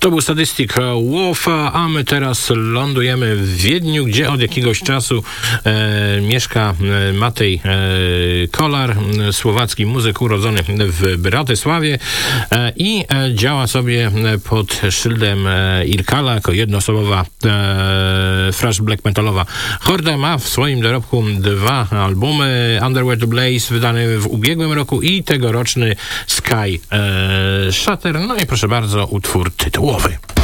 To był Sadistic Wolf, a my teraz lądujemy w Wiedniu, gdzie od jakiegoś czasu mieszka Matej Kolar, słowacki muzyk urodzony w Bratysławie i działa sobie pod szyldem Irkala jako jednoosobowa thrash black metalowa horda. Ma w swoim dorobku 2 albumy, Underwear to Blaze wydany w ubiegłym roku i tegoroczny Sky Shatter. No i proszę bardzo, utwór tytułowy.